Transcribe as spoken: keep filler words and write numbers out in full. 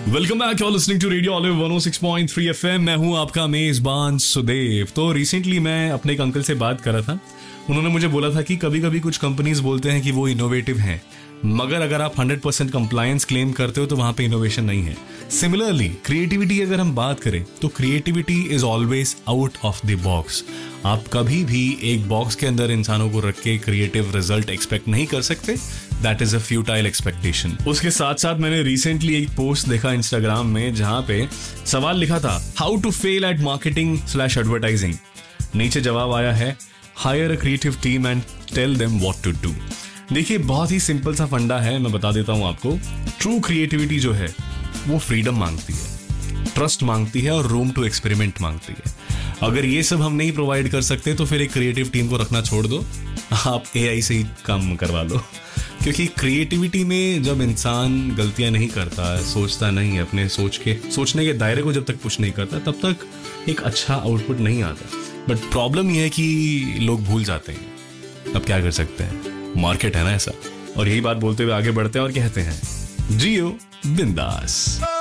Welcome back, you are listening to radio olive one O six point three FM. मैं हूं आपका मेजबान सुदेव। तो रिसेंटली मैं अपने एक अंकल से बात कर रहा था। उन्होंने मुझे बोला था कि कभी कभी कुछ कंपनीज बोलते हैं कि वो इनोवेटिव हैं, मगर अगर आप हंड्रेड परसेंट कंप्लायंस क्लेम करते हो तो वहां पे इनोवेशन नहीं है। सिमिलरली क्रिएटिविटी अगर हम बात करें तो creativity is always out of the box. आप कभी भी एक बॉक्स के अंदर इंसानों को रख के क्रिएटिव रिजल्ट एक्सपेक्ट नहीं कर सकते। That is a futile expectation. उसके साथ साथ मैंने रिसेंटली एक पोस्ट देखा इंस्टाग्राम में जहां पे सवाल लिखा था, how to fail eight marketing slash advertising. नीचे जवाब आया है, higher a creative team and tell them what to do. देखिए, बहुत ही सिंपल सा फंडा है, मैं बता देता हूं आपको। ट्रू क्रिएटिविटी जो है वो फ्रीडम मांगती है, ट्रस्ट मांगती है और रूम टू एक्सपेरिमेंट मांगती है। अगर ये सब हम नहीं प्रोवाइड कर सकते तो फिर एक क्रिएटिव टीम को रखना छोड़ दो, आप एआई से ही काम करवा लो। क्योंकि क्रिएटिविटी में जब इंसान गलतियां नहीं करता, सोचता नहीं है, अपने सोच के सोचने के दायरे को जब तक पुश नहीं करता, तब तक एक अच्छा आउटपुट नहीं आता। बट प्रॉब्लम यह है कि लोग भूल जाते हैं। अब क्या कर सकते हैं, मार्केट है ना ऐसा। और यही बात बोलते हुए आगे बढ़ते हैं और कहते हैं, जियो बिंदास।